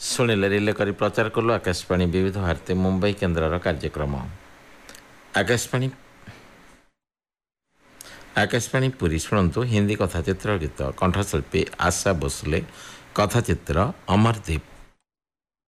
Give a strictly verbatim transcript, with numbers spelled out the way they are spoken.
ଶୁଣିଲେ ରିଲେ କରି ପ୍ରଚାର କଲୁ ଆକାଶବାଣୀ ବିବିଧ ଭାରତୀ ମୁମ୍ବାଇ କେନ୍ଦ୍ରର କାର୍ଯ୍ୟକ୍ରମ। ଆକାଶବାଣୀ ଆକାଶବାଣୀ ପୁରୀ ଶୁଣନ୍ତୁ ହିନ୍ଦୀ କଥାଚିତ୍ର ଗୀତ କଣ୍ଠଶିଳ୍ପୀ ଆଶା ଭୋସଲେ, କଥାଚିତ୍ର ଅମରଦୀପ।